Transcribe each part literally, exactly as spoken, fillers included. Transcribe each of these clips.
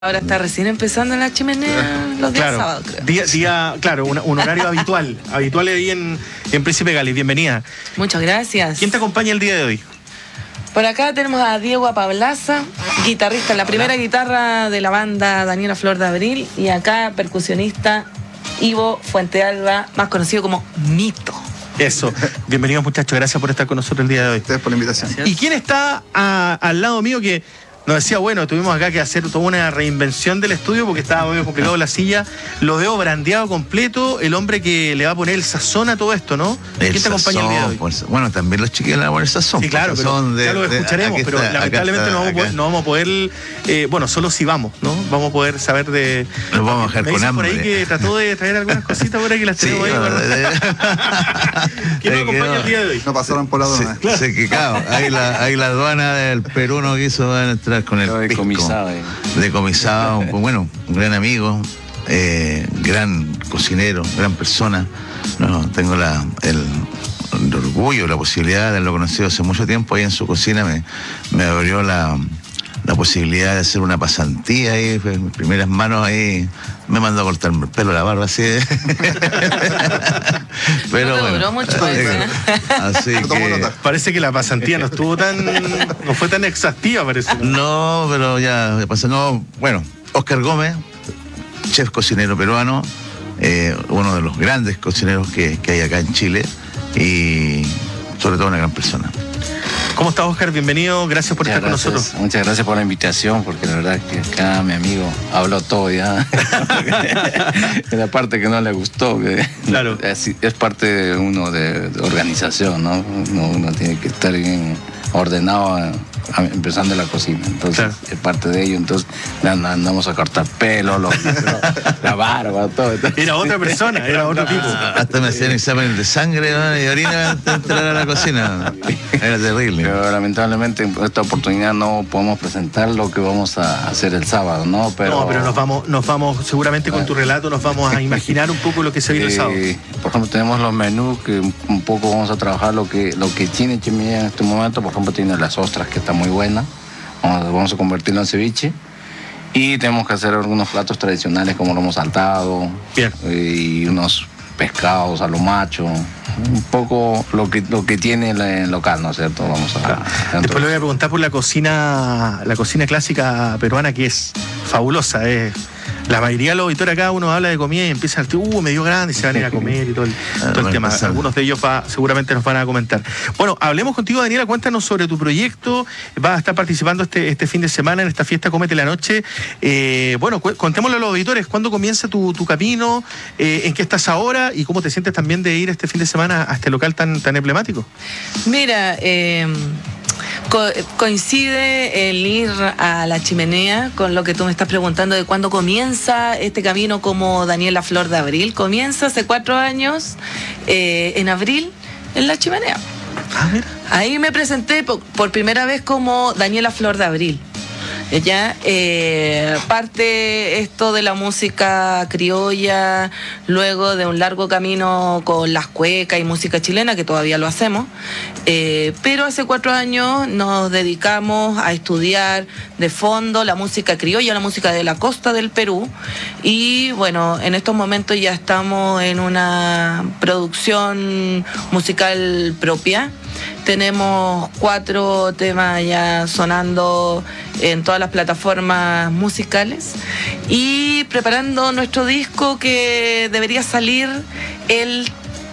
Ahora está recién empezando en la chimenea los días claro, sábados, creo. Día, día, claro, un, un horario habitual, habitual ahí en, en Príncipe Gales. Bienvenida. Muchas gracias. ¿Quién te acompaña el día de hoy? Por acá tenemos a Diego Apablaza, guitarrista, la primera Hola. guitarra de la banda Daniela Flor de Abril, y acá percusionista Ivo Fuentealba, más conocido como Mito. Eso. Bienvenidos, muchachos. Gracias por estar con nosotros el día de hoy. Ustedes por la invitación. ¿Y quién está a, al lado mío que nos decía, bueno, tuvimos acá que hacer toda una reinvención del estudio porque estaba muy complicado la silla? Lo veo brandeado completo, el hombre que le va a poner el sazón a todo esto, ¿no? El ¿Quién te acompaña sazón, el día de hoy? Pues, bueno, también los chiquillos le van a poner sazón. Sí, claro, pero de, ya lo escucharemos, de, pero está, lamentablemente está, no, vamos poder, no vamos a poder, eh, bueno, solo si vamos, ¿no? Vamos a poder saber de... Nos vamos a dejar Me con dicen hambre. por ahí que trató de traer algunas cositas por ahí que las Sí, tenemos ahí. bueno, ¿Quién nos acompaña el día de hoy? No pasaron por la aduana. Se, claro. se quedó. Ahí la, ahí la aduana del Perú no quiso entrar con el pisco. Decomisado. Eh. Decomisado, bueno, un gran amigo, eh, gran cocinero, gran persona. No, tengo la, el, el orgullo, la posibilidad de haberlo conocido hace mucho tiempo. Ahí en su cocina me, me abrió la, la posibilidad de hacer una pasantía ahí, mis primeras manos ahí. Me mandó a cortarme el pelo, la barba así. Pero no te bueno, duró mucho eh, así que... Parece que la pasantía no estuvo tan, no fue tan exhaustiva, parece. No, pero ya, ya pasó. No, bueno, Oscar Gómez, chef cocinero peruano, eh, uno de los grandes cocineros que, que hay acá en Chile y sobre todo una gran persona. ¿Cómo estás, Oscar? Bienvenido, gracias por muchas estar gracias, con nosotros. Muchas gracias por la invitación, porque la verdad que acá mi amigo habló todo ya. La parte que no le gustó, que claro. es, es parte de uno de, de organización, ¿no? Uno, uno tiene que estar bien ordenado a, a, empezando la cocina, entonces claro. Es parte de ello. Entonces andamos a cortar pelo, los, la barba, todo. Era otra persona, era otro tipo. Hasta me hacían exámenes de sangre, ¿no? Y orina antes de entrar a la cocina. Era terrible. Pero lamentablemente en esta oportunidad no podemos presentar lo que vamos a hacer el sábado, ¿no? Pero, no, pero nos vamos, nos vamos, seguramente con tu relato nos vamos a imaginar un poco lo que se viene el sábado. Eh, por ejemplo, tenemos los menús que un poco vamos a trabajar lo que, lo que tiene Chimenea en este momento. Por ejemplo, tiene las ostras, que está muy buena. Vamos, vamos a convertirlo en ceviche. Y tenemos que hacer algunos platos tradicionales como lomo saltado. Bien. Y unos pescados a lo macho. Un poco lo que, lo que tiene el local, ¿no es cierto? Vamos a... Claro. Después le voy a preguntar por la cocina, la cocina clásica peruana, que es fabulosa. Es... La mayoría de los auditores acá, uno habla de comida y empieza a decir, uh, medio grande, y se van a ir a comer y todo el, todo el tema. Algunos de ellos va, seguramente nos van a comentar. Bueno, hablemos contigo, Daniela, cuéntanos sobre tu proyecto. Vas a estar participando este, este fin de semana en esta fiesta Cómete la Noche. Eh, bueno, cu contémosle a los auditores, ¿cuándo comienza tu, tu camino? Eh, ¿En qué estás ahora? ¿Y cómo te sientes también de ir este fin de semana a este local tan, tan emblemático? Mira, eh... Co coincide el ir a la chimenea con lo que tú me estás preguntando de cuándo comienza este camino como Daniela Flor de Abril. Comienza hace cuatro años, eh, en abril, en la chimenea. Ah, mira. Ahí me presenté por, por primera vez como Daniela Flor de Abril. Ya eh, parte esto de la música criolla, luego de un largo camino con las cuecas y música chilena, que todavía lo hacemos, eh, pero hace cuatro años nos dedicamos a estudiar de fondo la música criolla, la música de la costa del Perú, y bueno, en estos momentos ya estamos en una producción musical propia. Tenemos cuatro temas ya sonando en todas las plataformas musicales y preparando nuestro disco que debería salir el,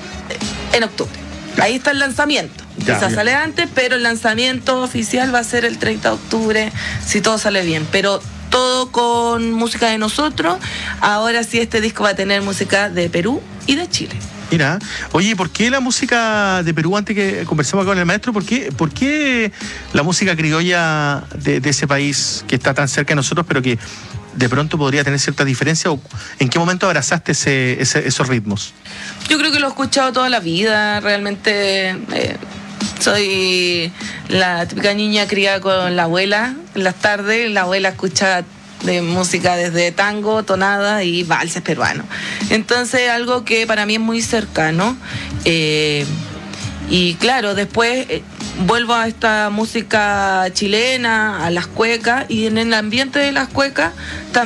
en octubre. Ahí está el lanzamiento. Ya, Quizás ya. sale antes, pero el lanzamiento oficial va a ser el treinta de octubre, si todo sale bien. Pero todo con música de nosotros. Ahora sí, este disco va a tener música de Perú y de Chile. Mira, oye, ¿por qué la música de Perú, antes que conversamos con el maestro, ¿por qué, por qué la música criolla de, de ese país que está tan cerca de nosotros, pero que de pronto podría tener cierta diferencia? ¿O en qué momento abrazaste ese, ese, esos ritmos? Yo creo que lo he escuchado toda la vida, realmente eh, soy la típica niña criada con la abuela en las tardes, la abuela escucha de música desde tango, tonada y valses peruanos. Entonces, algo que para mí es muy cercano. Eh, y claro, después eh, vuelvo a esta música chilena, a las cuecas, y en el ambiente de las cuecas